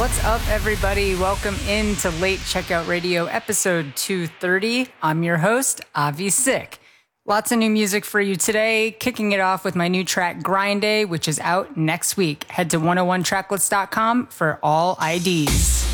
What's up, everybody? Welcome into Late Checkout Radio, episode 230. I'm your host, Avi Sick. Lots of new music for you today, kicking it off with my new track, Grind Day, which is out next week. Head to 101tracklist.com for all IDs.